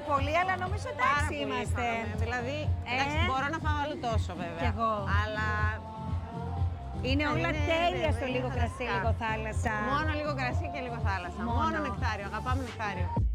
πολύ, αλλά νομίζω εντάξει είμαστε. Δηλαδή, εντάξει, μπορώ να φάω άλλο τόσο βέβαια. Κι εγώ. Αλλά Είναι όλα τέλεια στο είναι λίγο κρασί, φανταστικά. λίγο θάλασσα. Μόνο λίγο κρασί και λίγο θάλασσα. Μόνο. Μόνο νεκτάριο. Αγαπάμε νεκτάριο.